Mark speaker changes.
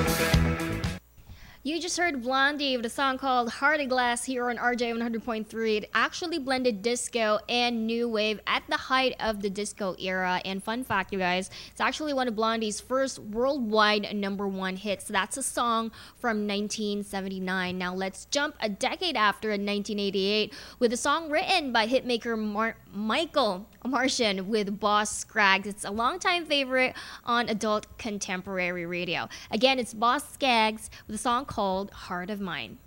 Speaker 1: You just heard Blondie with a song called Heart of Glass here on RJ 100.3. It actually blended disco and new wave at the height of the disco era. And fun fact, you guys, it's actually one of Blondie's first worldwide number one hits. That's a song from 1979. Now let's jump a decade after in 1988 with a song written by hitmaker Michael Martian with Boss Scraggs. It's a longtime favorite on adult contemporary radio. Again, it's Boss Scaggs with a song called Heart of Mine.